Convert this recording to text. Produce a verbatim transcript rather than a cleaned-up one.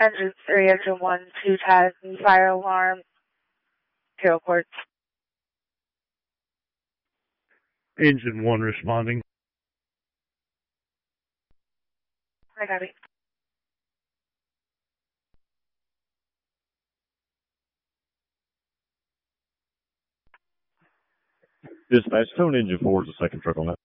Engine three, engine one, two ten, fire alarm, zero quarts. Engine one responding. I got it. Dispatch, tone engine four is the second truck on that.